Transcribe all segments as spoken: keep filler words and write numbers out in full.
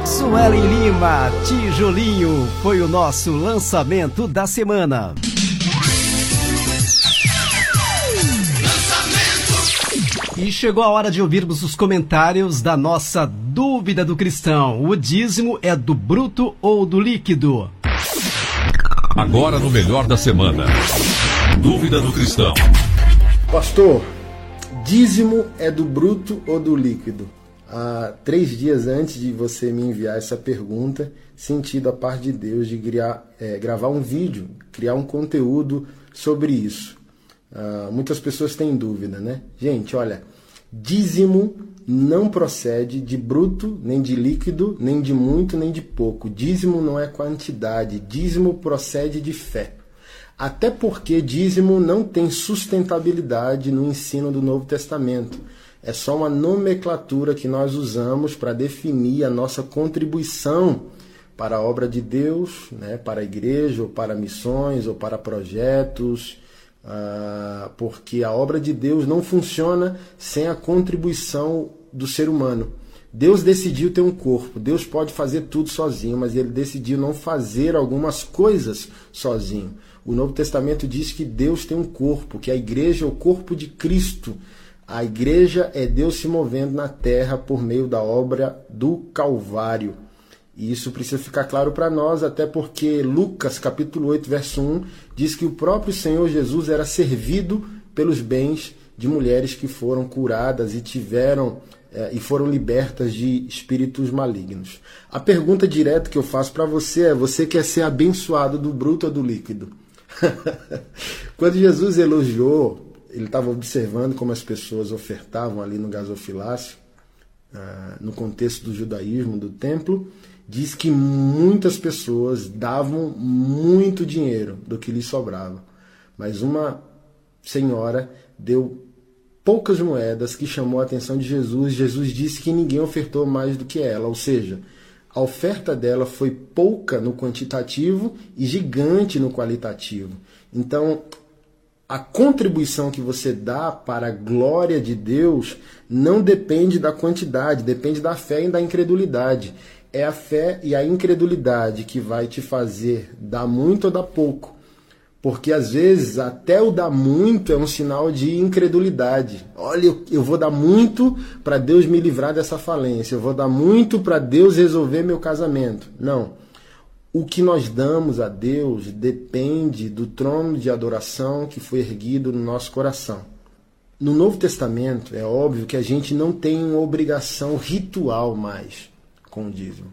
Suelen Lima, Tijolinho, foi o nosso lançamento da semana. E chegou a hora de ouvirmos os comentários da nossa dúvida do cristão. O dízimo é do bruto ou do líquido? Agora no Melhor da Semana. Dúvida do cristão. Pastor, dízimo é do bruto ou do líquido? Há três dias antes de você me enviar essa pergunta, senti da parte de Deus de criar, é, gravar um vídeo, criar um conteúdo sobre isso. Uh, muitas pessoas têm dúvida, né? Gente, olha, dízimo não procede de bruto, nem de líquido, nem de muito, nem de pouco. Dízimo não é quantidade, dízimo procede de fé. Até porque dízimo não tem sustentabilidade no ensino do Novo Testamento. É só uma nomenclatura que nós usamos para definir a nossa contribuição para a obra de Deus, né? Para a igreja, ou para missões, ou para projetos. Uh, porque a obra de Deus não funciona sem a contribuição do ser humano. Deus decidiu ter um corpo, Deus pode fazer tudo sozinho, mas ele decidiu não fazer algumas coisas sozinho. O Novo Testamento diz que Deus tem um corpo, que a igreja é o corpo de Cristo. A igreja é Deus se movendo na terra por meio da obra do Calvário. E isso precisa ficar claro para nós, até porque Lucas, capítulo oito, verso um, diz que o próprio Senhor Jesus era servido pelos bens de mulheres que foram curadas e tiveram eh, e foram libertas de espíritos malignos. A pergunta direta que eu faço para você é: você quer ser abençoado do bruto ou do líquido? Quando Jesus elogiou, ele estava observando como as pessoas ofertavam ali no gasofilácio, ah, no contexto do judaísmo, do templo. Diz que muitas pessoas davam muito dinheiro do que lhes sobrava. Mas uma senhora deu poucas moedas, que chamou a atenção de Jesus. Jesus disse que ninguém ofertou mais do que ela. Ou seja, a oferta dela foi pouca no quantitativo e gigante no qualitativo. Então, a contribuição que você dá para a glória de Deus não depende da quantidade, depende da fé e da incredulidade. É a fé e a incredulidade que vai te fazer dar muito ou dar pouco. Porque às vezes até o dar muito é um sinal de incredulidade. Olha, eu, eu vou dar muito para Deus me livrar dessa falência. Eu vou dar muito para Deus resolver meu casamento. Não. O que nós damos a Deus depende do trono de adoração que foi erguido no nosso coração. No Novo Testamento é óbvio que a gente não tem uma obrigação ritual mais com o dízimo.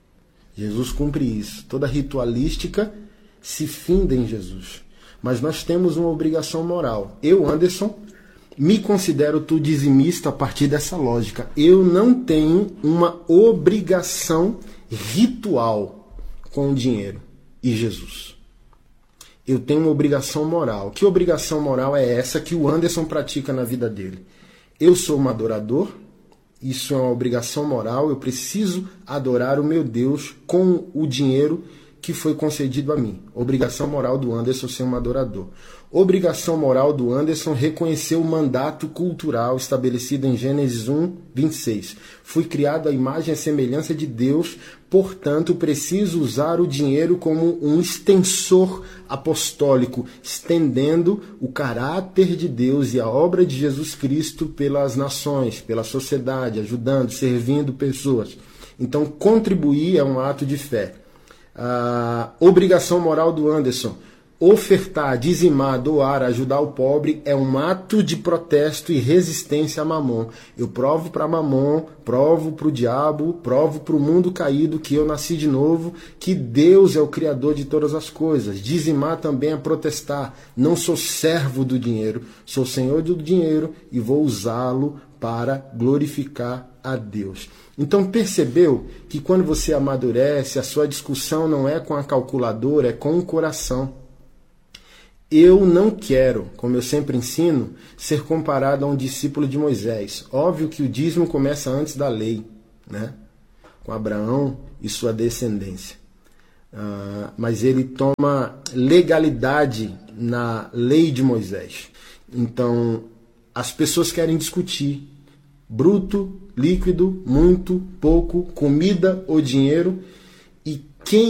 Jesus cumpre isso. Toda ritualística se finda em Jesus. Mas nós temos uma obrigação moral. Eu, Anderson, me considero tu dizimista a partir dessa lógica. Eu não tenho uma obrigação ritual com o dinheiro e Jesus. Eu tenho uma obrigação moral. Que obrigação moral é essa que o Anderson pratica na vida dele? Eu sou um adorador. Isso é uma obrigação moral, eu preciso adorar o meu Deus com o dinheiro que foi concedido a mim. Obrigação moral do Anderson ser um adorador. Obrigação moral do Anderson reconhecer o mandato cultural estabelecido em Gênesis um, vinte e seis. Fui criado à imagem e semelhança de Deus, portanto preciso usar o dinheiro como um extensor apostólico, estendendo o caráter de Deus e a obra de Jesus Cristo pelas nações, pela sociedade, ajudando, servindo pessoas. Então contribuir é um ato de fé. A obrigação moral do Anderson: ofertar, dizimar, doar, ajudar o pobre é um ato de protesto e resistência a Mamon. Eu provo para Mamon, provo para o diabo, provo para o mundo caído que eu nasci de novo, que Deus é o Criador de todas as coisas. Dizimar também é protestar. Não sou servo do dinheiro, sou senhor do dinheiro e vou usá-lo para glorificar a Deus. Então percebeu que quando você amadurece, a sua discussão não é com a calculadora, é com o coração. Eu não quero, como eu sempre ensino, ser comparado a um discípulo de Moisés. Óbvio que o dízimo começa antes da lei, né? Com Abraão e sua descendência. Uh, mas ele toma legalidade na lei de Moisés. Então, as pessoas querem discutir bruto, líquido, muito, pouco, comida ou dinheiro, e